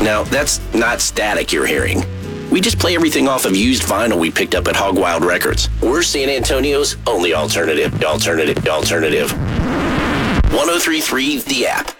Now, that's not static you're hearing. We just play everything off of used vinyl we picked up at Hog Wild Records. We're San Antonio's only alternative. 103.3 The App.